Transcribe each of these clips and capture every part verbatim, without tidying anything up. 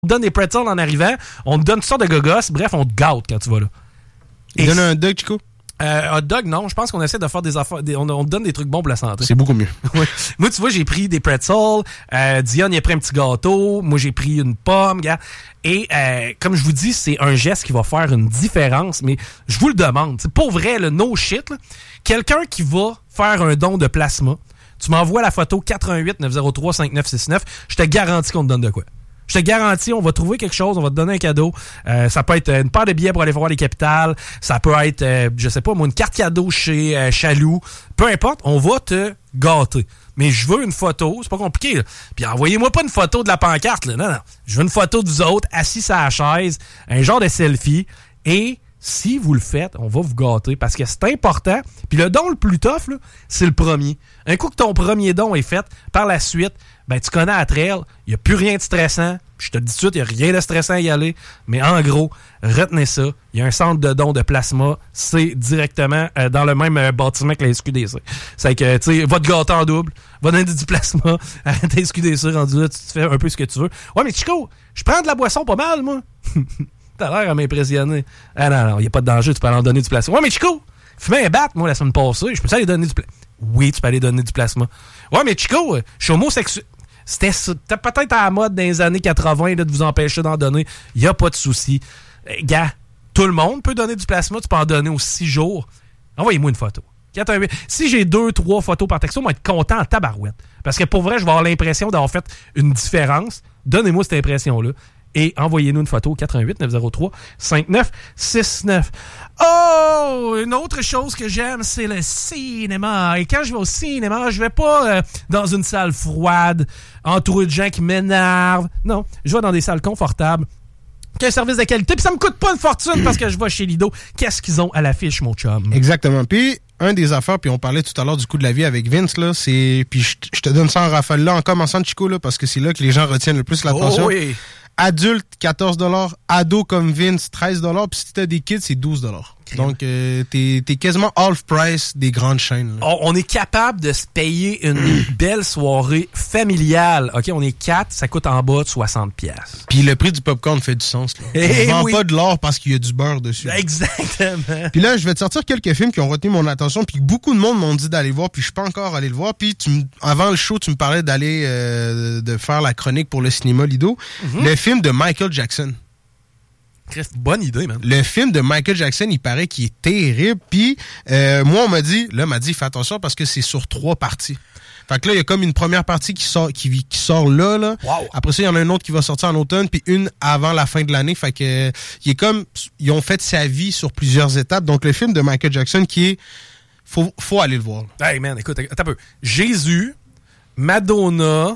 te donne des pretzels en arrivant, on te donne toutes sortes de gogos, bref, on te gâte quand tu vas là. Et donne un hot dog, Chico? Euh, hot dog, non. Je pense qu'on essaie de faire des affaires. Des, on, on te donne des trucs bons pour la santé. C'est beaucoup mieux. Oui. Moi, tu vois, j'ai pris des pretzels. Euh, Dion, il a pris un petit gâteau. Moi, j'ai pris une pomme, gars. Et euh, comme je vous dis, c'est un geste qui va faire une différence. Mais je vous le demande. C'est pour vrai, le no shit. Là. Quelqu'un qui va faire un don de plasma, tu m'envoies la photo quatre un huit neuf zéro trois cinq neuf six neuf. Je te garantis qu'on te donne de quoi. Je te garantis, on va trouver quelque chose, on va te donner un cadeau. Euh, ça peut être une paire de billets pour aller voir les capitales. Ça peut être, euh, je sais pas, moi, une carte cadeau chez euh, Chaloux. Peu importe, on va te gâter. Mais je veux une photo, c'est pas compliqué. Là. Puis envoyez-moi pas une photo de la pancarte. Là. Non, non. Je veux une photo de vous autres, assis à la chaise, un genre de selfie. Et si vous le faites, on va vous gâter parce que c'est important. Puis le don le plus tough, là, c'est le premier. Un coup que ton premier don est fait, par la suite, ben tu connais la trail, il n'y a plus rien de stressant. Je te dis tout de suite, il n'y a rien de stressant à y aller. Mais en gros, retenez ça. Il y a un centre de don de plasma. C'est directement euh, dans le même euh, bâtiment que la S Q D C. C'est que, tu sais, va te gâter en double, va donner du plasma, arrête la S Q D C, rendu là, tu te fais un peu ce que tu veux. Ouais, mais Chico, je prends de la boisson pas mal, moi. T'as l'air à m'impressionner. Ah non, non, il n'y a pas de danger, tu peux aller en donner du plasma. Ouais, mais Chico, fumais un bat, moi, la semaine passée, je peux aller donner du plasma. Oui, tu peux aller donner du plasma. Ouais, mais Chico, je suis homosexuel. C'était, c'était peut-être à la mode dans les années quatre-vingts là, de vous empêcher d'en donner. Il n'y a pas de souci. Euh, gars, tout le monde peut donner du plasma. Tu peux en donner aux six jours. Envoyez-moi une photo. Si j'ai deux, trois photos par texto, je vais être content en tabarouette. Parce que pour vrai, je vais avoir l'impression d'avoir fait une différence. Donnez-moi cette impression-là. Et envoyez-nous une photo au quatre un huit neuf zéro trois cinq neuf six neuf. Oh! Une autre chose que j'aime, c'est le cinéma. Et quand je vais au cinéma, je vais pas euh, dans une salle froide, entouré de gens qui m'énervent. Non, je vais dans des salles confortables, qui ont un service de qualité. Puis ça me coûte pas une fortune parce que je vais chez Lido. Qu'est-ce qu'ils ont à l'affiche, mon chum? Exactement. Puis, un des affaires, puis on parlait tout à l'heure du coût de la vie avec Vince, là, c'est... Puis je, je te donne ça en rafale là, en commençant de Chico, là, parce que c'est là que les gens retiennent le plus l'attention. Oh oui! Adulte, quatorze dollars. Ado comme Vince, treize dollars. Puis si t'as des kids, c'est douze dollars. Donc, euh, t'es, t'es quasiment half price des grandes chaînes. On, on est capable de se payer une belle soirée familiale. OK, on est quatre, ça coûte en bas de soixante piastres. Puis le prix du popcorn fait du sens. Là. Eh on vend oui. pas de l'or parce qu'il y a du beurre dessus. Exactement. Puis là, je vais te sortir quelques films qui ont retenu mon attention, puis beaucoup de monde m'ont dit d'aller voir, puis je suis pas encore allé le voir. Puis tu m- avant le show, tu me parlais d'aller euh, de faire la chronique pour le cinéma Lido. Mm-hmm. Le film de Michael Jackson. Bonne idée, man. Le film de Michael Jackson, il paraît qu'il est terrible. Puis euh, moi, on m'a dit, là, m'a dit, fais attention parce que c'est sur trois parties. Fait que là, il y a comme une première partie qui sort, qui, qui sort là, là. Wow. Après ça, il y en a une autre qui va sortir en automne, puis une avant la fin de l'année. Fait que euh, il est comme, ils ont fait sa vie sur plusieurs étapes. Donc le film de Michael Jackson, qui est, faut, faut aller le voir. Hey man, écoute, attends un peu. Jésus, Madonna,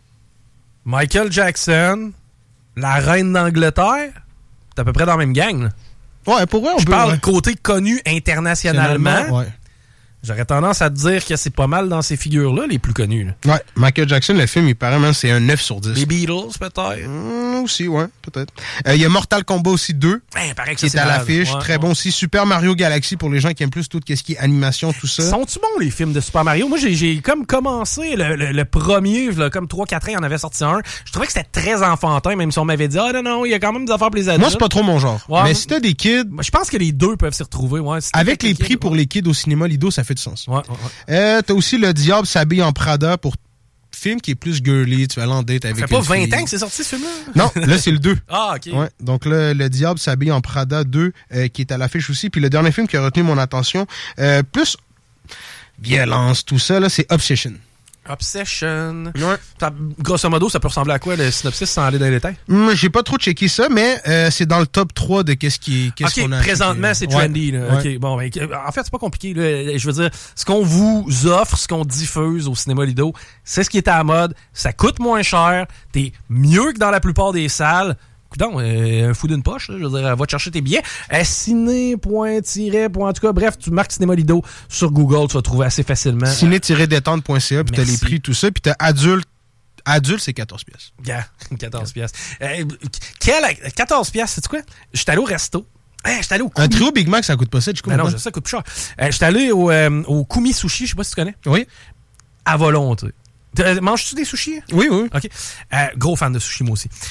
Michael Jackson, la reine d'Angleterre. T'es à peu près dans la même gang, là. Ouais, pour vrai, on Je peut... parle ouais. côté connu internationalement. Ouais. J'aurais tendance à te dire que c'est pas mal dans ces figures-là, les plus connues. Là. Ouais, Michael Jackson, le film, il paraît, même, c'est un neuf sur dix. Les Beatles, peut-être. Mmh, aussi, ouais, peut-être. Euh, il y a Mortal Kombat aussi deux, ben, paraît que qui ça, est à malade. l'affiche. Ouais, Très ouais. bon aussi. Super Mario Galaxy, pour les gens qui aiment plus tout ce qui est animation, tout ça. Sont-tu bons, les films de Super Mario? Moi, j'ai, j'ai comme commencé le, le, le premier, là, comme trois quatre ans, il en avait sorti un. Je trouvais que c'était très enfantin, même si on m'avait dit « Ah non, non, il y a quand même des affaires pour les adultes. » Moi, c'est pas trop mon genre. Ouais, mais moi- si t'as des kids, Je pense que les deux peuvent s'y retrouver. Ouais, Si t'es avec les kids, prix pour ouais. les kids au cinéma Lido, ça fait du sens. Ouais, ouais, ouais. Euh, t'as aussi Le Diable s'habille en Prada pour film qui est plus girly, tu vas aller en date avec Ça fait pas une vingt fille. ans que c'est sorti, ce film-là? Non, là, c'est le deux. Ah, OK. Ouais, donc là, Le Diable s'habille en Prada deux, euh, qui est à l'affiche aussi. Puis le dernier film qui a retenu mon attention, euh, plus violence, tout ça, là, c'est Obsession. Obsession. Ouais. Ça, grosso modo, ça peut ressembler à quoi, le synopsis, sans aller dans les détails? Hum, j'ai pas trop checké ça, mais euh, c'est dans le top trois de qu'est-ce qui qu'est-ce OK, qu'on a présentement, acheté. c'est trendy. Ouais, Là. ouais. OK, bon, ben, en fait, c'est pas compliqué. Là. Je veux dire, ce qu'on vous offre, ce qu'on diffuse au cinéma Lido, c'est ce qui est à la mode. Ça coûte moins cher. T'es mieux que dans la plupart des salles. Coudonc, euh, un fou d'une poche, là, je veux dire, va te chercher tes billets. Euh, ciné, point, tiret, point, en tout cas, bref, tu marques Cinéma Lido sur Google, tu vas trouver assez facilement. ciné-détente point c a, puis t'as Merci. les prix, tout ça, puis t'as adulte. Adulte, c'est quatorze pièces. Yeah, quatorze piastres. Euh, quel, quatorze piastres, sais-tu quoi? J'étais allé au resto. Hey, j'étais allé au Un Kumi. trio Big Mac, ça coûte pas ça, du coup. Ben non, je sais, ça coûte plus cher. Euh, j'étais allé au, euh, au Kumi Sushi, je sais pas si tu connais. Oui. À volonté. Euh, Manges-tu des sushis? Oui, oui. OK. Euh, gros fan de sushi, moi aussi.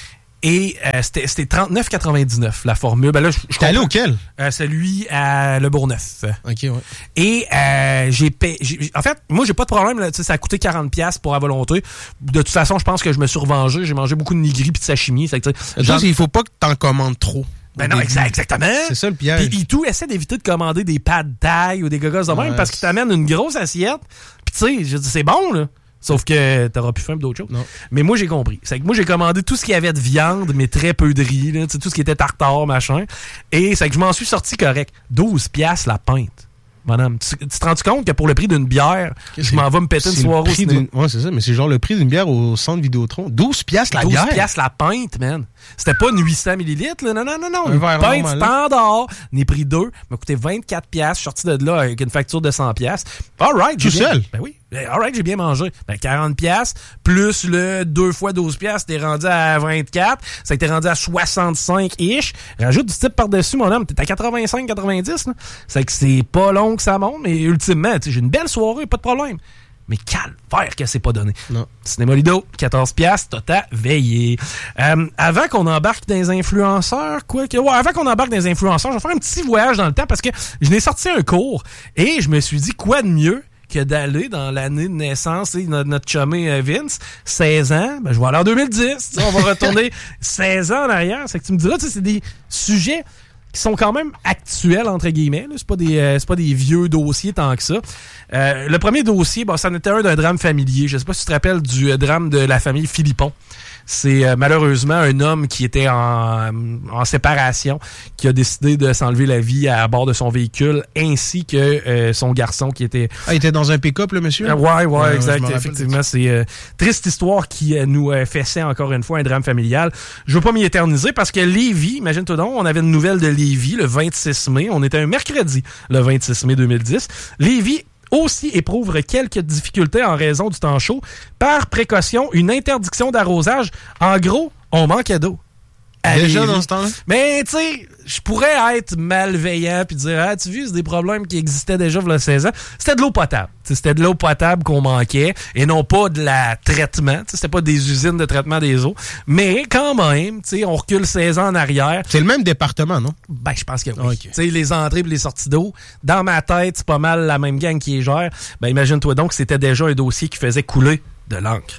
Et euh, c'était, c'était trente-neuf quatre-vingt-dix-neuf, la formule. Ben là, je, je T'es allé auquel? Euh, celui à Le Bourgneuf. OK, ouais. Et euh, j'ai payé... En fait, moi, j'ai pas de problème. Là, ça a coûté quarante dollars pour à volonté. De toute façon, je pense que je me suis revengé. J'ai mangé beaucoup de nigiri puis de sashimi. Ça, genre, il faut pas que t'en commandes trop. Ben non, exact, exactement. C'est ça le piège. Puis tout essaie d'éviter de commander des pad thai ou des gogos de même ouais, parce qu'ils t'amènent une grosse assiette. Puis tu sais, je dis c'est bon là. Sauf que t'auras plus faim d'autres choses. Non. Mais moi j'ai compris. C'est que moi j'ai commandé tout ce qu'il y avait de viande, mais très peu de riz, là, tout ce qui était tartare, machin. Et c'est que je m'en suis sorti correct. douze piastres la pinte. Madame, tu, tu te rends compte que pour le prix d'une bière, Qu'est-ce je m'en vais me péter une soirée au cinéma? Ouais, c'est ça, mais c'est genre le prix d'une bière au centre Vidéotron. douze piastres la bière? douze piastres la pinte, man. C'était pas une huit cents millilitres, là. Non, non, non, non. Un une pinte standard. N'ai pris deux. M'a coûté vingt-quatre piastres. Je suis sorti de là avec une facture de cent piastres. All right. Tout seul? Ben oui. All right, j'ai bien mangé. Ben, quarante piastres, plus le deux fois douze piastres, t'es rendu à vingt-quatre. Ça t'es rendu à soixante-cinq-ish. Rajoute du type par-dessus, mon homme. T'es à quatre-vingt-cinq quatre-vingt-dix, là. C'est que c'est pas long que ça monte, mais ultimement, j'ai une belle soirée, pas de problème. Mais calvaire que c'est pas donné. Non. Cinéma Lido, quatorze piastres, t'as ta veillée. Euh, avant qu'on embarque dans les influenceurs, quoi que. Ouais, avant qu'on embarque dans les influenceurs, je vais faire un petit voyage dans le temps parce que je n'ai sorti un cours et je me suis dit quoi de mieux que d'aller dans l'année de naissance de notre, notre chumé Vince, seize ans, ben je vais aller en deux mille dix. On va retourner seize ans en arrière. C'est que tu me diras, c'est des sujets qui sont quand même actuels, entre guillemets. Là. C'est pas des, euh, c'est pas des vieux dossiers tant que ça. Euh, le premier dossier, bon, ça en était un d'un drame familier. Je sais pas si tu te rappelles du euh, drame de la famille Philippon. C'est euh, malheureusement un homme qui était en, en séparation, qui a décidé de s'enlever la vie à, à bord de son véhicule, ainsi que euh, son garçon qui était... Ah, il était dans un pick-up, le monsieur? Euh, ouais, ouais, ouais, exact. Ouais, effectivement, c'est euh, triste histoire qui euh, nous euh, fessait encore une fois un drame familial. Je veux pas m'y éterniser parce que Lévis, imagine-toi donc, on avait une nouvelle de Lévis le vingt-six mai. On était un mercredi, le vingt-six mai deux mille dix. Lévis aussi éprouve quelques difficultés en raison du temps chaud. Par précaution, une interdiction d'arrosage. En gros, on manquait d'eau. Déjà dans ce temps-là? Mais, tu sais, je pourrais être malveillant puis dire, ah, tu vois, c'est des problèmes qui existaient déjà il y a seize ans. C'était de l'eau potable. T'sais, c'était de l'eau potable qu'on manquait et non pas de la traitement. T'sais, c'était pas des usines de traitement des eaux. Mais quand même, tu sais, on recule seize ans en arrière. C'est le même département, non? Ben, je pense que oui. Okay. Tu sais, les entrées et les sorties d'eau, dans ma tête, c'est pas mal la même gang qui les gère. Ben, imagine-toi donc que c'était déjà un dossier qui faisait couler de l'encre.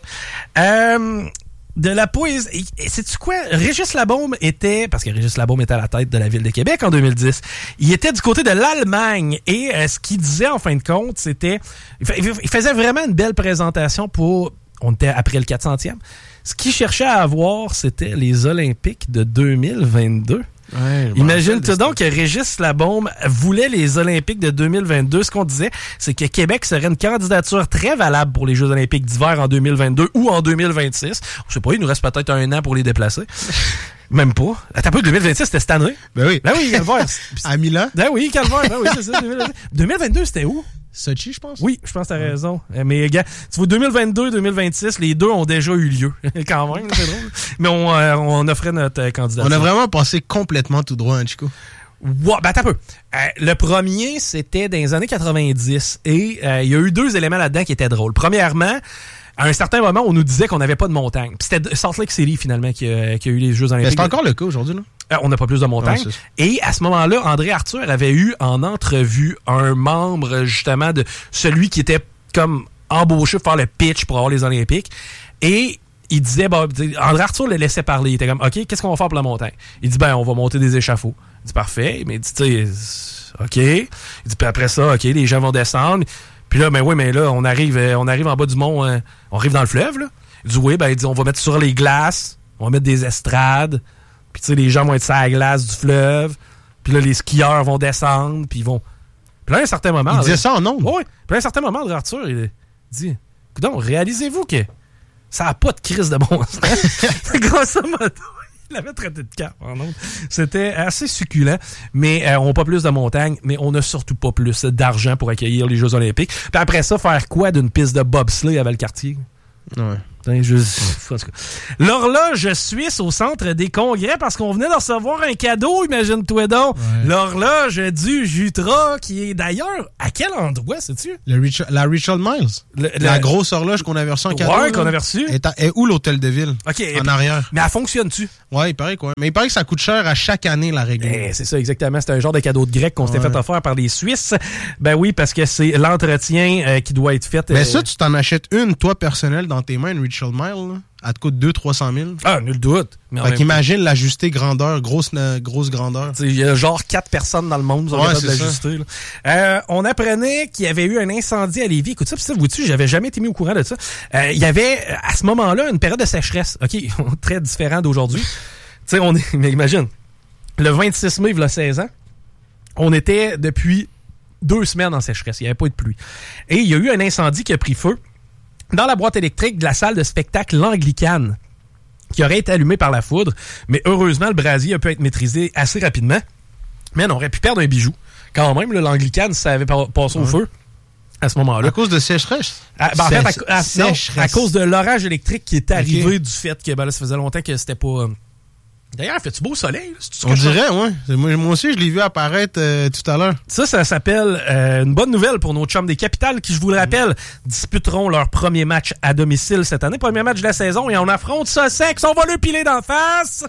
Euh... De la poésie. Et sais-tu quoi? Régis Labaume était, parce que Régis Labaume était à la tête de la Ville de Québec en deux mille dix, il était du côté de l'Allemagne. Et euh, ce qu'il disait en fin de compte, c'était... Il faisait vraiment une belle présentation pour... On était après le quatre centième. Ce qu'il cherchait à avoir, c'était les Olympiques de deux mille vingt-deux. Ouais, imagine-toi donc que Régis Labaume voulait les Olympiques de deux mille vingt-deux. Ce qu'on disait, c'est que Québec serait une candidature très valable pour les Jeux olympiques d'hiver en deux mille vingt-deux ou en deux mille vingt-six. Je sais pas, il nous reste peut-être un an pour les déplacer. Même pas. Attends un peu, deux mille vingt-six, c'était cette année? Ben oui. Ben oui, Calvaire. À Milan? Ben oui, Calvaire, ben oui, c'est ça. deux mille vingt-deux, c'était où? Sochi, je pense. Oui, je pense que t'as raison. Mais gars, tu vois, deux mille vingt-deux deux mille vingt-six, les deux ont déjà eu lieu. Quand même, c'est drôle. Mais on, euh, on offrait notre euh, candidature. On a vraiment passé complètement tout droit, hein, Chico? Ouais, ben attends un peu. Euh, le premier, c'était dans les années quatre-vingt-dix. Et euh, il y a eu deux éléments là-dedans qui étaient drôles. Premièrement, à un certain moment, on nous disait qu'on n'avait pas de montagne. Puis c'était Salt Lake City, finalement, qui a, qui a eu les Jeux olympiques. C'est encore le cas aujourd'hui, là? Euh, on n'a pas plus de montagne. Ouais, et à ce moment-là, André Arthur avait eu en entrevue un membre, justement, de celui qui était comme embauché pour faire le pitch pour avoir les Olympiques. Et il disait, bon, André Arthur le laissait parler. Il était comme, OK, qu'est-ce qu'on va faire pour la montagne? Il dit, ben, on va monter des échafauds. Il dit, parfait. Mais il dit, tu sais, OK. Il dit, puis après ça, OK, les gens vont descendre. Puis là, ben oui, mais là, on arrive, on arrive en bas du mont, hein, on arrive dans le fleuve, là. Il dit, oui, ben, il dit, on va mettre sur les glaces, on va mettre des estrades. Puis, tu sais, les gens vont être sur la glace du fleuve. Puis là, les skieurs vont descendre. Puis ils vont. Puis là, à un certain moment. Il disait ça en ondes. Oui. Puis à un certain moment, André Arthur, il dit, donc, réalisez-vous que ça n'a pas de crise de bon sens. Grosso modo, il avait traité de cap en ondes. C'était assez succulent. Mais euh, on n'a pas plus de montagne. Mais on n'a surtout pas plus d'argent pour accueillir les Jeux olympiques. Puis après ça, faire quoi d'une piste de bobsleigh à Valcartier? Ouais. Je... L'horloge suisse au centre des congrès parce qu'on venait de recevoir un cadeau, imagine-toi donc. Ouais. L'horloge du Jutra qui est d'ailleurs à quel endroit, sais-tu? Le Richard, la Richard Miles. Le, la le... grosse horloge qu'on avait reçue en cadeau. Ouais, qu'on avait reçue. Est, est où l'hôtel de ville? OK. En arrière. Mais elle fonctionne-tu? Ouais, il paraît quoi. Mais il paraît que ça coûte cher à chaque année la règle. Eh, c'est ça, exactement. C'est un genre de cadeau de grec qu'on ouais. s'était fait offrir par les Suisses. Ben oui, parce que c'est l'entretien euh, qui doit être fait. Mais euh... ça, tu t'en achètes une, toi, personnelle, dans tes mains, une Richard Mile, là. Elle te coûte deux cents à trois cents mille. Ah, nul doute. Mais fait qu'imagine l'ajuster grandeur, grosse, euh, grosse grandeur. Il y a genre quatre personnes dans le monde qui sont capables de l'ajuster. Euh, on apprenait qu'il y avait eu un incendie à Lévis. Écoute ça, ça vous dessus, j'avais jamais été mis au courant de ça. Euh, il y avait, à ce moment-là, une période de sécheresse. OK, très différent d'aujourd'hui. Tu sais, on est, mais imagine, le vingt-six mai, il y a seize ans, on était depuis deux semaines en sécheresse. Il n'y avait pas eu de pluie. Et il y a eu un incendie qui a pris feu dans la boîte électrique de la salle de spectacle L'Anglicane, qui aurait été allumée par la foudre. Mais heureusement, le brasier a pu être maîtrisé assez rapidement. Mais on aurait pu perdre un bijou. Quand même, là, l'Anglicane, ça avait passé au ouais. feu à ce moment-là. À cause de sécheresse? À, ben, en fait, à, à, non, à cause de l'orage électrique qui est arrivé okay. du fait que ben, là, ça faisait longtemps que c'était pas... Euh, D'ailleurs, fait-tu beau soleil? Là, on dirait, oui. Moi, moi aussi, je l'ai vu apparaître euh, tout à l'heure. Ça, ça s'appelle euh, une bonne nouvelle pour nos chums des Capitales qui, je vous le rappelle, mmh. disputeront leur premier match à domicile cette année. Premier match de la saison et on affronte Sussex. On va le piler d'en face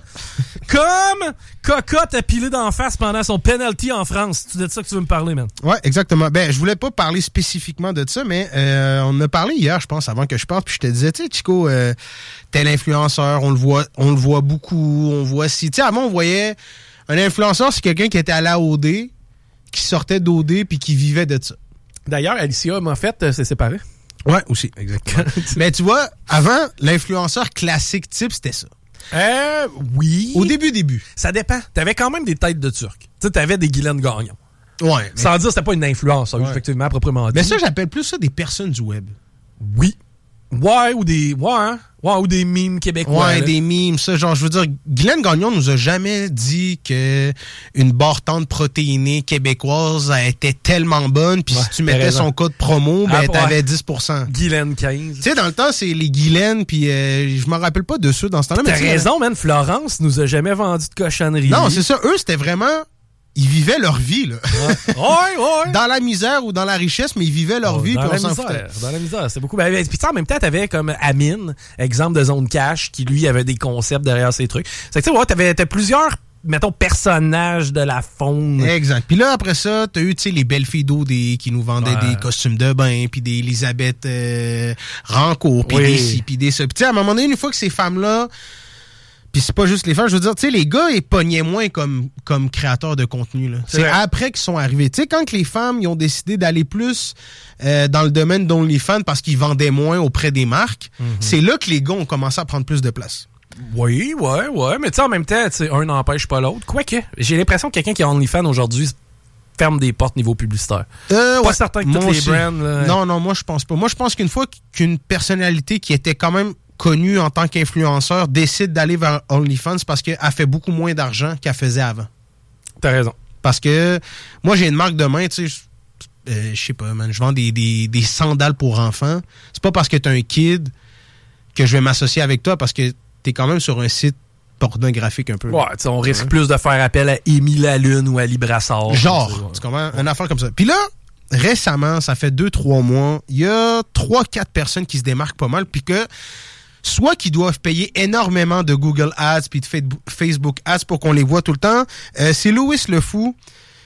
comme Cocotte a pilé d'en face pendant son penalty en France. C'est de ça que tu veux me parler, man. Oui, exactement. Ben, je voulais pas parler spécifiquement de ça, mais euh, on en a parlé hier, je pense, avant que je parte. Puis je te disais, tu sais, Chico, euh, tel influenceur, on le voit, on le voit beaucoup, on voit si, tu sais, avant on voyait un influenceur, c'est quelqu'un qui était à la O D, qui sortait d'O D puis qui vivait de ça. D'ailleurs, Alicia Moffett s'est séparée. Ouais, aussi, exactement. Mais tu vois, avant, l'influenceur classique type, c'était ça. Euh, oui. Au début, début. Ça dépend. T'avais quand même des têtes de Turcs. Tu sais, t'avais des Guylaine Gagnon. Ouais. Sans mais... dire, c'était pas une influence, ouais. effectivement, proprement dit. Mais ça, j'appelle plus ça des personnes du web. Oui. Ouais, ou des, ouais, hein? Ouais, ou des mimes québécois. Ouais, là. des mimes, ça, genre, je veux dire, Guylaine Gagnon nous a jamais dit que une barre tendre protéinée québécoise elle était tellement bonne, puis ouais, si tu mettais son code promo, ben, ah, t'avais ouais. dix pour cent. Guylaine quinze. Tu sais, dans le temps, c'est les Guylaine, puis euh, je me rappelle pas de ceux dans ce temps-là. T'as mais raison, man, Florence nous a jamais vendu de cochonnerie. Non, c'est ça, eux, c'était vraiment... Ils vivaient leur vie, là. Ouais, ouais, ouais. Dans la misère ou dans la richesse, mais ils vivaient leur oh, vie, puis on s'en foutait. Dans la misère, c'est beaucoup. Ben, puis en même temps, t'avais comme Amine, exemple de Zone Cash, qui lui avait des concepts derrière ses trucs. C'est que tu sais, ouais, t'avais, t'avais plusieurs, mettons, personnages de la faune. Exact. Puis là, après ça, t'as eu, tu sais, les belles filles d'O D qui nous vendaient ouais. des costumes de bain, puis des Elisabeth euh, Rancourt, puis oui. des ci, puis des ça. Puis tu sais, à un moment donné, une fois que ces femmes-là... Puis c'est pas juste les femmes, je veux dire, tu sais, les gars, ils pognaient moins comme, comme créateurs de contenu. Là. C'est, c'est après qu'ils sont arrivés. Tu sais, quand que les femmes, ils ont décidé d'aller plus euh, dans le domaine d'OnlyFans parce qu'ils vendaient moins auprès des marques, mm-hmm. c'est là que les gars ont commencé à prendre plus de place. Oui, ouais, ouais. Mais tu sais, en même temps, un n'empêche pas l'autre. Quoique, j'ai l'impression que quelqu'un qui a OnlyFans aujourd'hui ferme des portes niveau publicitaire. Euh, pas ouais, certain que toutes les brands... Là, non, non, moi, je pense pas. Moi, je pense qu'une fois qu'une personnalité qui était quand même connue en tant qu'influenceur décide d'aller vers OnlyFans, c'est parce qu'elle fait beaucoup moins d'argent qu'elle faisait avant. T'as raison. Parce que moi, j'ai une marque de main, tu sais, je euh, sais pas, man, je vends des, des, des sandales pour enfants. C'est pas parce que t'es un kid que je vais m'associer avec toi, parce que t'es quand même sur un site pornographique un peu. Ouais, tu sais, on risque ouais. plus de faire appel à Émile Lalune ou à Librassard. Genre, tu comprends? Une affaire comme ça. Puis là, récemment, ça fait deux, trois mois, il y a trois, quatre personnes qui se démarquent pas mal, puis que soit qu'ils doivent payer énormément de Google Ads puis de Facebook Ads pour qu'on les voit tout le temps. Euh, c'est Louis Le Fou,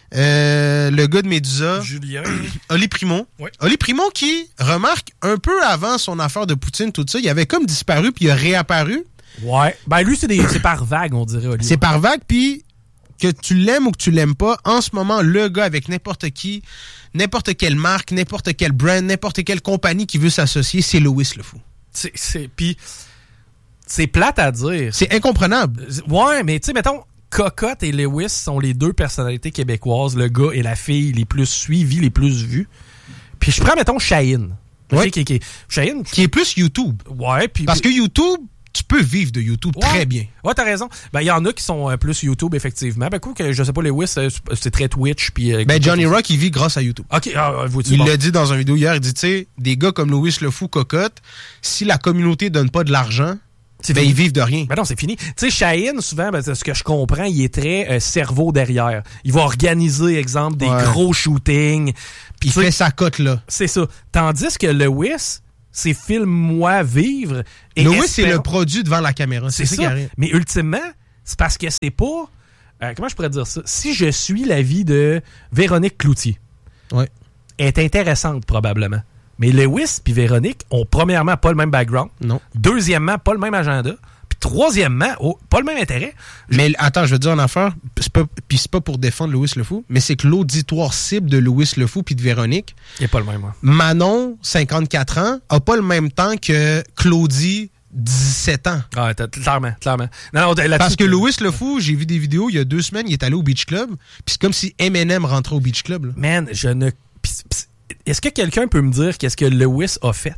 euh, le gars de Médusa. Julien. Oli Primo. Oui. Oli Primo qui, remarque, un peu avant son affaire de Poutine, tout ça, il avait comme disparu puis il a réapparu. Ouais. Ben lui, c'est, des, c'est par vague, on dirait, Oli. C'est par vague, puis que tu l'aimes ou que tu l'aimes pas, en ce moment, le gars avec n'importe qui, n'importe quelle marque, n'importe quel brand, n'importe quelle compagnie qui veut s'associer, c'est Louis Le Fou. C'est, c'est, pis, c'est plate à dire. C'est incomprenable. Ouais, mais tu sais, mettons, Cocotte et Lewis sont les deux personnalités québécoises, le gars et la fille les plus suivis, les plus vus. Puis je prends, mettons, Shaheen. Ouais. Qui, qui, Shaheen, qui est plus YouTube. Ouais, puis... Parce que YouTube, tu peux vivre de YouTube ouais. très bien. Ouais, t'as raison. Ben, il y en a qui sont euh, plus YouTube, effectivement. Ben, coup, que je sais pas, Lewis, euh, c'est très Twitch. Puis, euh, ben, Johnny Rock, il vit grâce à YouTube. OK, ah, vous-tu Il bon. l'a dit dans une vidéo hier, il dit, tu sais, des gars comme Louis Le Fou, Cocotte, si la communauté donne pas de l'argent, ben, ils vivent de rien. Ben non, c'est fini. Tu sais, Shaheen, souvent, ben, ce que je comprends, il est très euh, cerveau derrière. Il va organiser, exemple, des ouais. gros shootings. Puis il fait sa cote, là. C'est ça. Tandis que Lewis, c'est filme-moi vivre. Et Lewis, espère... c'est le produit devant la caméra. C'est, c'est ça. ça Mais ultimement, c'est parce que c'est pas... Euh, comment je pourrais dire ça? Si je suis la vie de Véronique Cloutier, ouais. elle est intéressante, probablement. Mais Lewis puis Véronique ont premièrement pas le même background. Non. Deuxièmement, pas le même agenda. Puis troisièmement, oh, pas le même intérêt. Mais attends, je veux dire une affaire. C'est pas, puis c'est pas pour défendre Louis Le Fou, mais c'est que l'auditoire cible de Louis Le Fou puis de Véronique. Il n'est pas le même. Hein. Manon, cinquante-quatre ans, a pas le même temps que Claudie, dix-sept ans. Ah, clairement, clairement. Non, non, parce que Louis Le Fou, j'ai vu des vidéos il y a deux semaines, il est allé au Beach Club, puis c'est comme si Eminem rentrait au Beach Club. Là. Man, je ne... Pis, pis, est-ce que quelqu'un peut me dire qu'est-ce que Lewis a fait?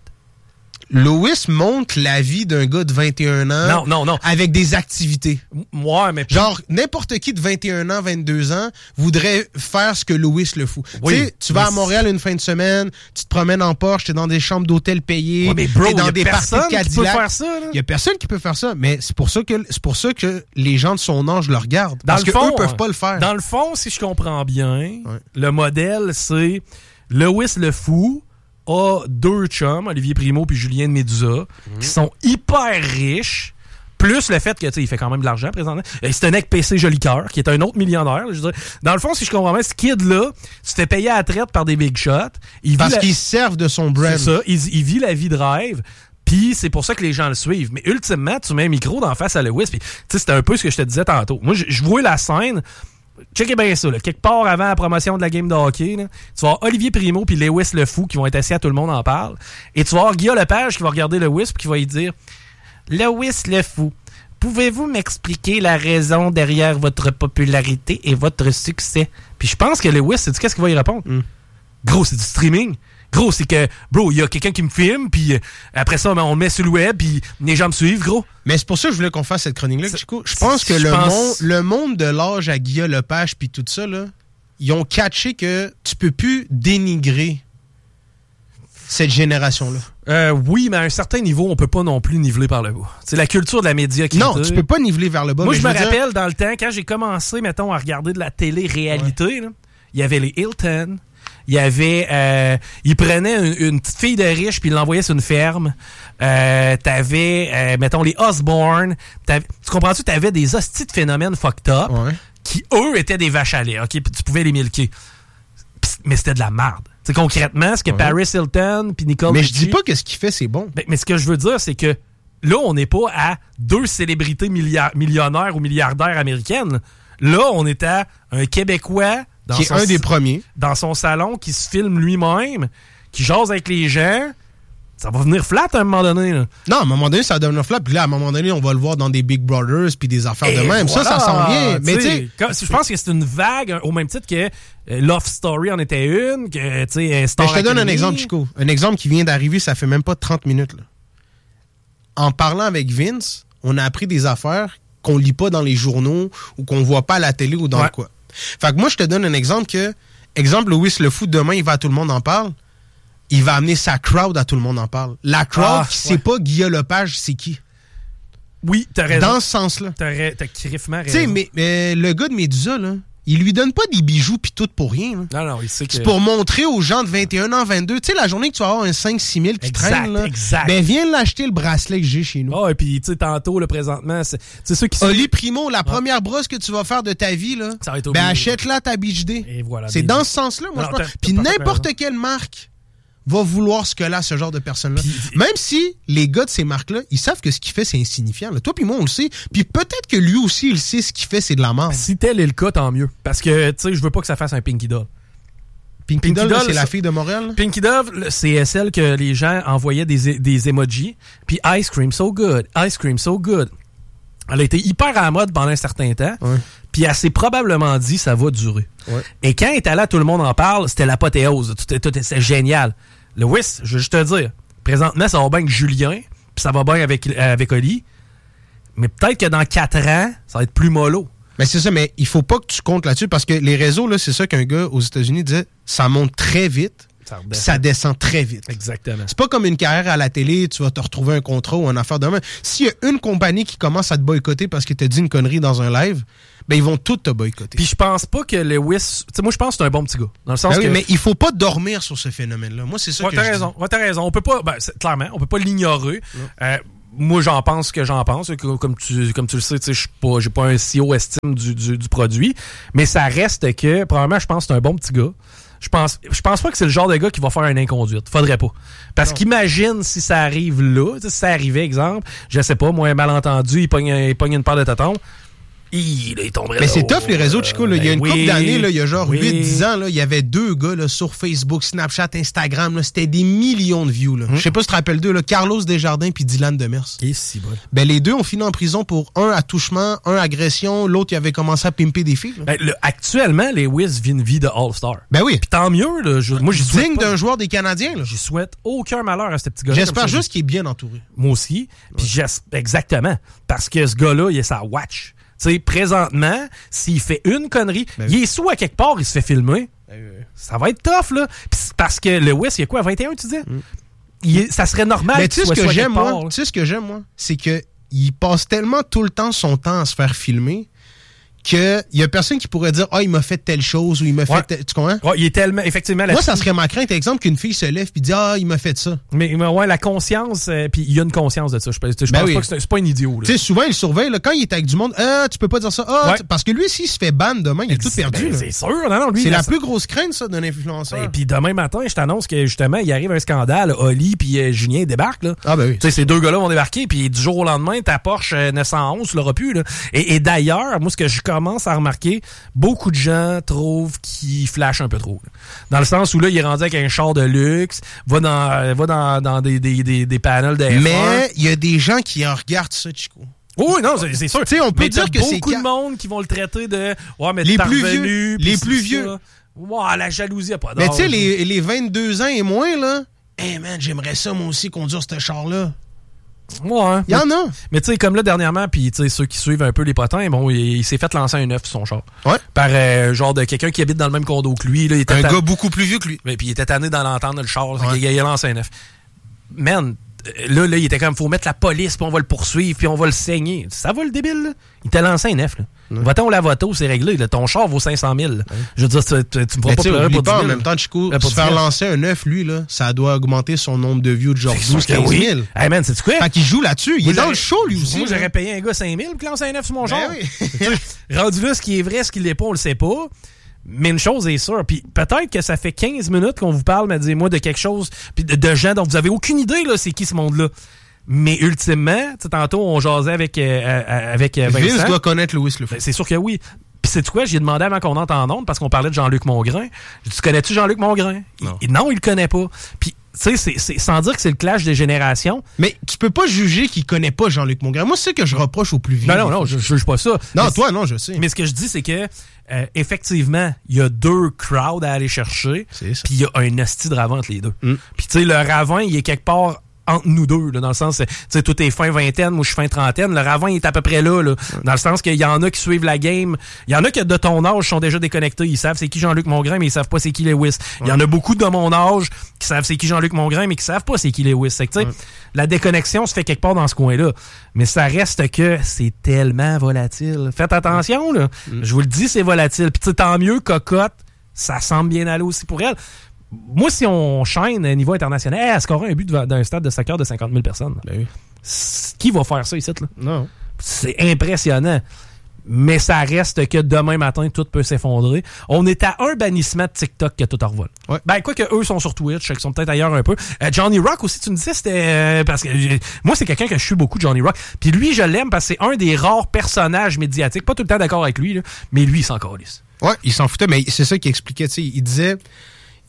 Lewis montre la vie d'un gars de vingt et un ans non, non, non. avec des activités. Moi, mais... Genre, n'importe qui de vingt et un ans, vingt-deux ans voudrait faire ce que Louis Le Fou. Oui, tu sais, tu vas à Montréal une fin de semaine, tu te promènes en Porsche, t'es dans des chambres d'hôtel payées, ouais, mais bro, t'es dans des parties de Cadillac. Qui peut faire ça, il y a personne qui peut faire ça, mais c'est pour ça que c'est pour ça que les gens de son âge le regardent. Dans parce le fond, qu'eux peuvent pas le faire. Dans le fond, si je comprends bien, ouais. le modèle, c'est Louis Le Fou a deux chums, Olivier Primo puis Julien de Médusa, mmh. qui sont hyper riches, plus le fait que, tu sais, il fait quand même de l'argent présentement. C'est un mec P C Jolicoeur, qui est un autre millionnaire. Je veux dire. Dans le fond, si je comprends bien, ce kid-là, tu te fais payer à la traite par des big shots. Il Parce la... qu'ils servent de son brand. C'est ça, il, il vit la vie de rêve. Puis c'est pour ça que les gens le suivent. Mais ultimement, tu mets un micro d'en face à Lewis. Puis, tu sais, c'était un peu ce que je te disais tantôt. Moi, je, je vois la scène... Checkez bien ça, là. Quelque part avant la promotion de la game de hockey, là, tu vas avoir Olivier Primo puis Lewis Le Fou qui vont être assis à Tout le monde en parle. Et tu vas avoir Guillaume Lepage qui va regarder Lewis et qui va lui dire « Lewis Le Fou, pouvez-vous m'expliquer la raison derrière votre popularité et votre succès? » Puis je pense que Lewis, sais-tu qu'est-ce qu'il va y répondre? Mm. Gros, c'est du streaming. Gros, c'est que, bro, il y a quelqu'un qui me filme, puis euh, après ça, ben, on le met sur le web, puis les gens me suivent, gros. Mais c'est pour ça que je voulais qu'on fasse cette chronique-là, Chico. Je pense que le, pense... Monde, le monde de l'âge à Guillaume Lepage, puis tout ça, là, ils ont catché que tu peux plus dénigrer cette génération-là. Euh, oui, mais à un certain niveau, on peut pas non plus niveler par le bas. C'est la culture de la médiocrité. Non, tu peux pas niveler vers le bas. Moi, je me je rappelle, dire... dans le temps, quand j'ai commencé, mettons, à regarder de la télé-réalité, ouais. là, il y avait les Hilton... Il y avait... Euh, il prenait une, une petite fille de riche puis il l'envoyait sur une ferme. Euh, t'avais, euh, mettons, les Osborne. Tu comprends-tu? T'avais des hosties de phénomènes fucked up ouais. qui, eux, étaient des vaches à lait. OK? Puis tu pouvais les milquer. Pis, mais c'était de la merde. T'sais, concrètement, ce que ouais. Paris Hilton puis Nicole Mais Richie, je dis pas que ce qu'il fait, c'est bon. Mais, mais ce que je veux dire, c'est que là, on n'est pas à deux célébrités milliard- millionnaires ou milliardaires américaines. Là, on est à un Québécois... Dans qui est son, un des premiers. Dans son salon, qui se filme lui-même, qui jase avec les gens. Ça va venir flat à un moment donné. Là. Non, à un moment donné, ça va devenir flat. Puis là, à un moment donné, on va le voir dans des Big Brothers puis des affaires Et de même. voilà, ça, ça s'en vient. Mais tu sais, je pense que c'est une vague, au même titre que euh, Love Story en était une, que, tu sais, Star je te donne Academy. un exemple, Chico. Un exemple qui vient d'arriver, ça fait même pas trente minutes. Là. En parlant avec Vince, on a appris des affaires qu'on lit pas dans les journaux ou qu'on voit pas à la télé ou dans ouais. quoi. Fait que moi, je te donne un exemple que, exemple, Louis Le Fou, demain, il va à Tout le monde en parle. Il va amener sa crowd à Tout le monde en parle. La crowd, ah, qui ouais. sait pas Guillaume Lepage, c'est qui? Oui, t'as raison. Dans ce sens-là. T'as, t'as criffement raison. Tu sais, mais, mais le gars de Médusa, là, il lui donne pas des bijoux pis tout pour rien. Là. Non, non, il sait que... C'est pour montrer aux gens de vingt et un ans, vingt-deux, tu sais, la journée que tu vas avoir un cinq six mille qui exact, traîne, là, exact. ben viens l'acheter le bracelet que j'ai chez nous. Ah, oh, et puis, tu sais, tantôt, là, présentement, c'est, c'est ceux qui sont... Oli Primo, la ah. première brosse que tu vas faire de ta vie, là, ça va être ben achète-la ta Beach Day. Et voilà. C'est dans ce sens-là, moi, non, je pense. Puis n'importe quelle marque va vouloir ce que là, ce genre de personne-là. Puis, même si les gars de ces marques-là, ils savent que ce qu'il fait, c'est insignifiant. Là. Toi puis moi, on le sait. Puis peut-être que lui aussi, il sait ce qu'il fait, c'est de la merde. Si tel est le cas, tant mieux. Parce que, tu sais, je veux pas que ça fasse un Pinky Doll. Pinky, Pinky Doll, Doll c'est ça, la fille de Montréal? Là? Pinky Doll, c'est celle que les gens envoyaient des, des emojis. Puis Ice Cream So Good, Ice Cream So Good. Elle a été hyper à la mode pendant un certain temps. Ouais. Puis elle s'est probablement dit, ça va durer. Ouais. Et quand elle est allée, tout le monde en parle, c'était l'apothéose. Tout, tout, c'était génial. Lewis, je veux juste te dire, présentement, ça va bien avec Julien, puis ça va bien avec, avec Oli. Mais peut-être que dans quatre ans, ça va être plus mollo. Mais c'est ça, mais il faut pas que tu comptes là-dessus parce que les réseaux, là, c'est ça qu'un gars aux États-Unis disait, ça monte très vite, ça, ça descend très vite. Exactement. C'est pas comme une carrière à la télé, tu vas te retrouver un contrat ou une affaire de main. S'il y a une compagnie qui commence à te boycotter parce que tu as dit une connerie dans un live, ben ils vont tous te boycotter. Puis je pense pas que Lewis... Tu sais, moi, je pense que c'est un bon petit gars. Dans le sens ben oui, que... mais il faut pas dormir sur ce phénomène-là. Moi, c'est ça ouais, que t'as je raison. dis. Ouais, t'as raison. On peut pas... Ben, clairement, on peut pas l'ignorer. Euh, moi, j'en pense ce que j'en pense. Comme tu, comme tu le sais, je suis pas, j'ai pas un si haut estime du, du, du produit. Mais ça reste que, probablement, je pense que c'est un bon petit gars. Je pense, je pense pas que c'est le genre de gars qui va faire une inconduite. Faudrait pas. Parce non. qu'imagine si ça arrive là, si ça arrivait, exemple, je sais pas, moi, un malentendu, il pogne, il pogne une paire de tatons. Il, il tomberait mais là, c'est tough les réseaux, Chico. Là. Ben il y a une oui, couple d'années, là, il y a genre oui. huit dix ans, là, il y avait deux gars là, sur Facebook, Snapchat, Instagram. Là, c'était des millions de views. Là. Hum. Je sais pas si tu te rappelles d'eux, là, Carlos Desjardins puis Dylan Demers. Et si bon. Ben, les deux ont fini en prison pour un attouchement, un agression, l'autre il avait commencé à pimper des filles. Ben, le, actuellement, les Wiz vivent une vie de All-Star. Ben oui. Puis tant mieux. Là, je, moi, j'y souhaite digne d'un joueur des Canadiens. J'y souhaite aucun malheur à ce petit gars-là. J'espère juste qu'il est bien entouré. Moi aussi. Puis ouais. exactement. Parce que ce gars-là, il est sa watch. Tu sais, présentement, s'il fait une connerie, ben oui. il est sous à quelque part, il se fait filmer. Ben oui. Ça va être tough, là. Pis parce que Lewis, il y a quoi, vingt et un, tu dis? Mm. Il est, ça serait normal mais qu'il soit soit ce que j'aime, moi, tu sais ce que j'aime, moi? C'est que il passe tellement tout le temps son temps à se faire filmer qu'il y a personne qui pourrait dire « Ah, oh, il m'a fait telle chose » ou « Il m'a ouais. fait... Tel... » Tu comprends? Ouais, il est tellement... Effectivement... Moi, ça serait ma crainte, exemple, qu'une fille se lève et dit « Ah, il m'a fait ça. » Mais, mais ouais, la conscience... Euh, puis il y a une conscience de ça. Je, je ben pense oui. pas que c'est, c'est pas un idiot. Tu sais, souvent, il surveille. Là, quand il est avec du monde, ah, tu peux pas dire ça. Ah, ouais. Parce que lui, s'il se fait ban demain, il est tout perdu. Ben, c'est sûr. Non, non, lui, c'est la, la plus grosse crainte, ça, d'un influenceur. Et puis demain matin, je t'annonce que, justement, il arrive un scandale. Oli puis euh, Julien débarquent. Là. Ah, ben oui. Tu sais, ces deux gars-là vont débarquer. Puis du jour au lendemain, ta Porsche euh, neuf cent onze, tu l'auras plus. Là. Et, et d'ailleurs, moi, ce que je commence à remarquer, beaucoup de gens trouvent qu'il flash un peu trop. Là. Dans le sens où là, il est rendu avec un char de luxe, va dans, euh, va dans, dans des, des, des, des panels de F un. Mais il y a des gens qui en regardent ça, Chico. Oui, non, c'est, c'est sûr. Tu sais, on peut mais dire que c'est beaucoup de monde qui vont le traiter de ouais, mais les t'es plus revenu, vieux, les plus vieux. Ouais, la jalousie a pas d'âge. Mais tu sais, les, les vingt-deux ans et moins là, hey man, j'aimerais ça moi aussi conduire ce char là. Ouais. Il y en a. Mais tu sais, comme là, dernièrement, puis tu sais, ceux qui suivent un peu les potins, bon, il, il s'est fait lancer un œuf sur son char. Ouais. Par euh, genre de quelqu'un qui habite dans le même condo que lui. Là, il était un tann... gars beaucoup plus vieux que lui. Puis il était tanné dans l'entente de le char. Ouais. Il, il a lancé un œuf. Man, là, là, il était comme, faut mettre la police, puis on va le poursuivre, puis on va le saigner. Ça va, le débile, là? Il t'a lancé un F, là. Ouais. Va-t'en au lavoto, c'est réglé, là. Ton char vaut cinq cent mille. Ouais. Je veux dire, tu, tu, tu me feras pas pleurer pour pas dix en mille. même temps, Chico, se faire lancer un œuf, lui, là, ça doit augmenter son nombre de views de genre douze à quinze mille. Oui. Hey man, c'est-tu quoi? Fait qu'il joue là-dessus. Il moi, est dans le show, lui aussi. Moi, là. j'aurais payé un gars cinq mille pour lancer un œuf sur mon ben char. Oui. Rendu là, ce qui est vrai, ce qui l'est pas, on le sait pas. Mais une chose est sûre, puis peut-être que ça fait quinze minutes qu'on vous parle, mais dis-moi, de quelque chose, puis de, de gens dont vous avez aucune idée, là, c'est qui ce monde-là. Mais ultimement, tantôt, on jasait avec, euh, avec euh, Vincent. Vince doit connaître Louis Lefebvre. Ben, c'est sûr que oui. Puis c'est quoi, j'ai demandé avant qu'on entre en onde, parce qu'on parlait de Jean-Luc Mongrain. J'ai dit, tu connais-tu Jean-Luc Mongrain? Non. Il, non, il le connaît pas. Puis, tu sais, c'est, c'est, sans dire que c'est le clash des générations. Mais tu peux pas juger qu'il connaît pas Jean-Luc Mongrain. Moi, c'est ce que je reproche au plus vieux. Non, non, non, je, je juge pas ça. Non, mais toi, non, je sais. Mais ce que je dis, c'est que, euh, effectivement, il y a deux crowds à aller chercher. C'est ça. Puis il y a un asti de ravin entre les deux. Mm. Puis, tu sais, le ravin, il est quelque part entre nous deux, là, dans le sens, tu sais, toi t'es fin vingtaine, moi je suis fin trentaine, le ravin il est à peu près là, là ouais. Dans le sens qu'il y en a qui suivent la game, il y en a qui de ton âge sont déjà déconnectés, ils savent c'est qui Jean-Luc Mongrain, mais ils savent pas c'est qui Lewis. Ouais. Il y en a beaucoup de mon âge qui savent c'est qui Jean-Luc Mongrain, mais qui savent pas c'est qui Lewis. C'est que, tu sais, ouais. La déconnexion se fait quelque part dans ce coin-là, mais ça reste que c'est tellement volatile. Faites attention, là. Mm. Je vous le dis, c'est volatile. Puis tu sais, tant mieux, Cocotte, ça semble bien aller aussi pour elle. Moi, si on chaîne à niveau international, hey, elle scorerait un but d'un stade de soccer de cinquante mille personnes. Ben oui. Qui va faire ça ici, là? Non. C'est impressionnant. Mais ça reste que demain matin, tout peut s'effondrer. On est à un bannissement de TikTok que tout en revole. Ouais. Ben, quoi que eux sont sur Twitch, ils sont peut-être ailleurs un peu. Euh, Johnny Rock aussi, tu me disais, c'était... Euh, parce que euh, moi, c'est quelqu'un que je suis beaucoup, Johnny Rock. Puis lui, je l'aime parce que c'est un des rares personnages médiatiques. Pas tout le temps d'accord avec lui, là, mais lui, il s'en calisse. Ouais, il s'en foutait, mais c'est ça qu'il expliquait. Tu sais, il disait...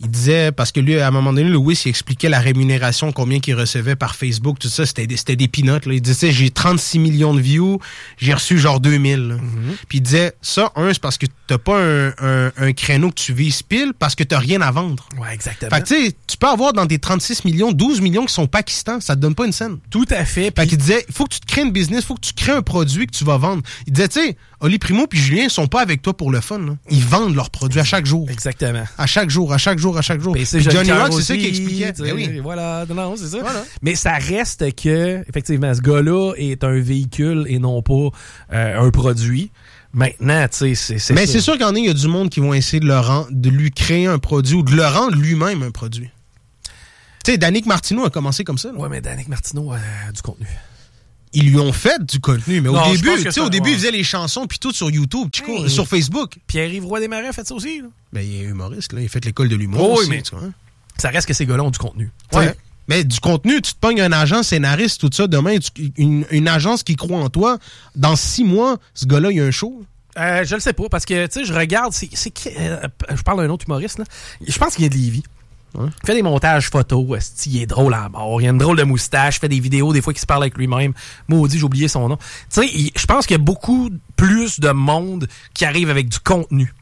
Il disait, parce que lui, à un moment donné, Lewis, il expliquait la rémunération, combien qu'il recevait par Facebook, tout ça, c'était des, c'était des peanuts, là. Il disait, j'ai trente-six millions de views, j'ai reçu genre deux mille. Mm-hmm. Puis il disait, ça, un, c'est parce que t'as pas un, un, un créneau que tu vises pile, parce que t'as rien à vendre. Ouais, exactement. Fait que tu sais, tu peux avoir dans tes trente-six millions, douze millions qui sont Pakistan, ça te donne pas une scène. Tout à fait. Fait pis... qu'il disait, faut que tu te crées une business, faut que tu crées un produit que tu vas vendre. Il disait, tu sais, Oli Primo puis Julien sont pas avec toi pour le fun, là. Ils vendent leurs produits à chaque jour. Exactement. À chaque jour, à chaque jour, à chaque jour. Puis Johnny Rock, aussi, c'est ça qu'il expliquait. Ben oui. Voilà, non, c'est ça. Voilà. Mais ça reste que, effectivement, ce gars-là est un véhicule et non pas euh, un produit. Maintenant, tu sais, c'est, c'est Mais ça. c'est sûr qu'en est, il y a du monde qui vont essayer de, le rendre, de lui créer un produit ou de le rendre lui-même un produit. Tu sais, Danick Martineau a commencé comme ça. Là. Ouais, mais Danick Martineau a du contenu. Ils lui ont fait du contenu, mais non, au début, tu sais, au début, ouais. il faisait les chansons puis tout sur YouTube, hey. Sur Facebook. Pierre-Yves Roy Desmarais a fait ça aussi. Là. Ben, il est humoriste, là. Il a fait l'école de l'humour oh, aussi. Oui, mais tu vois. Ça reste que ces gars-là ont du contenu. Ouais. T'sais, mais du contenu, tu te pognes un agent scénariste, tout ça. Demain, tu, une, une agence qui croit en toi. Dans six mois, ce gars-là, il y a un show. Euh, je le sais pas, parce que, tu sais, je regarde, c'est, c'est euh, je parle d'un autre humoriste, là. Je pense qu'il y a de Lévis. Ouais. Il fait des montages photos, il est drôle à mort, il a une drôle de moustache, il fait des vidéos des fois qu'il se parle avec lui-même. Maudit, j'ai oublié son nom. Tu sais, je pense qu'il y a beaucoup plus de monde qui arrive avec du contenu.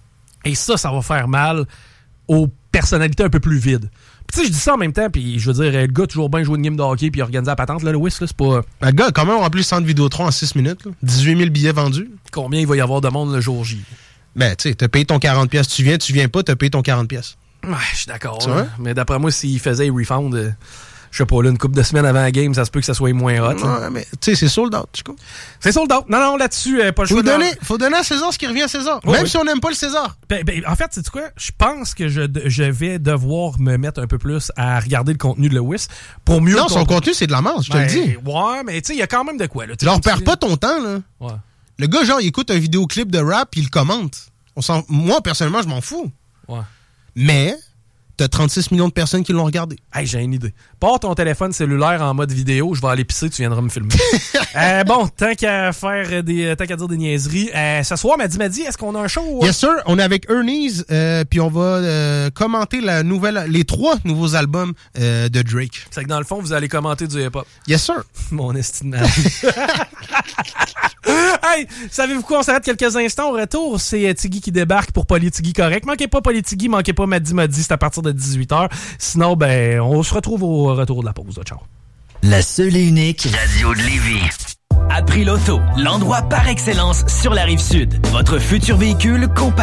Et ça, ça va faire mal aux personnalités un peu plus vides. Puis tu sais, je dis ça en même temps, puis je veux dire, le gars toujours bien joué une game de hockey puis organiser la patente, là, Lewis, là, c'est pas... Le gars, quand même, on remplit le centre Vidéotron en six minutes, là. dix-huit mille billets vendus. Combien il va y avoir de monde le jour J? Ben, tu sais, t'as payé ton quarante pièces. Tu viens, tu viens pas, t'as payé ton quarante pièces. Ouais, je suis d'accord. Là. Mais d'après moi, s'il faisait refund, euh, je sais pas, là, une couple de semaines avant la game, ça se peut que ça soit moins hot. Là. Ouais, mais tu sais, c'est sold out, tu vois. C'est sold out. Non, non, là-dessus, euh, pas le faut choix. Donner, de... Faut donner à César ce qui revient à César. Oh, même oui. Si on n'aime pas le César. Ben, ben, en fait, c'est quoi? Je pense que je, je vais devoir me mettre un peu plus à regarder le contenu de Lewis pour mieux... Non, son comp... contenu, c'est de la merde, je ben, te le dis. Ouais, mais tu sais, il y a quand même de quoi, là. Genre, perds pas ton temps, là. Ouais. Le gars, genre, il écoute un vidéoclip de rap, puis il le commente. On s'en... Moi, personnellement, je m'en fous. Ouais. Mais... T'as trente-six millions de personnes qui l'ont regardé. Hey, j'ai une idée. Pars ton téléphone cellulaire en mode vidéo, je vais aller pisser, tu viendras me filmer. euh, bon, tant qu'à faire des, tant qu'à dire des niaiseries, euh, ce soir, Madi Madi, est-ce qu'on a un show? Yes sir, on est avec Ernie's, euh, puis on va euh, commenter la nouvelle, les trois nouveaux albums euh, de Drake. C'est que dans le fond, vous allez commenter du hip-hop. Yes sir. Mon estimable. Hey, savez-vous quoi? On s'arrête quelques instants. Au retour, c'est Tiggy qui débarque pour Polytiggy correct. Manquez pas Polytiggy, manquez pas Madi Madi, c'est à partir de dix-huit heures. Sinon, ben, on se retrouve au retour de la pause. Ciao. La seule et unique radio de Lévis. April Auto, l'endroit par excellence sur la Rive-Sud. Votre futur véhicule comparé